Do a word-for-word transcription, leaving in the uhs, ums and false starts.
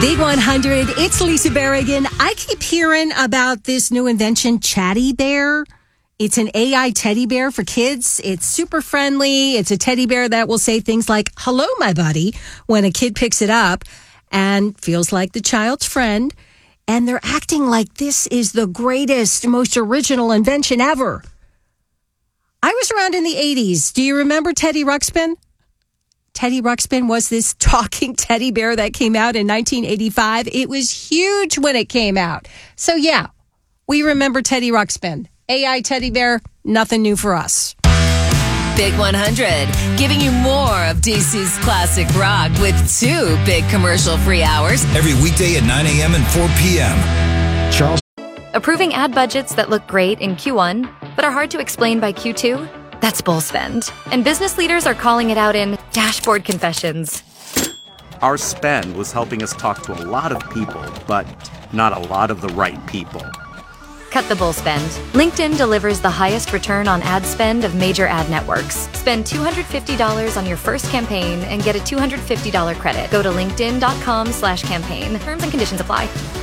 Big one hundred, it's Lisa Berrigan. I keep hearing about this new invention, Chatty Bear. It's an A I teddy bear for kids. It's super friendly. It's a teddy bear that will say things like, hello, my buddy, when a kid picks it up and feels like the child's friend. And they're acting like this is the greatest, most original invention ever. I was around in the eighties. Do you remember Teddy Ruxpin? Teddy Ruxpin was this talking teddy bear that came out in nineteen eighty-five. It was huge when it came out. So yeah, we remember Teddy Ruxpin. A I teddy bear, nothing new for us. Big one hundred, giving you more of D C's classic rock with two big commercial-free hours. Every weekday at nine a.m. and four p.m. Charles. Approving ad budgets that look great in Q one, but are hard to explain by Q two? That's bull spend. And business leaders are calling it out in dashboard confessions. Our spend was helping us talk to a lot of people, but not a lot of the right people. Cut the bull spend. LinkedIn delivers the highest return on ad spend of major ad networks. Spend two hundred fifty dollars on your first campaign and get a two hundred fifty dollars credit. Go to linkedin.com slash campaign. Terms and conditions apply.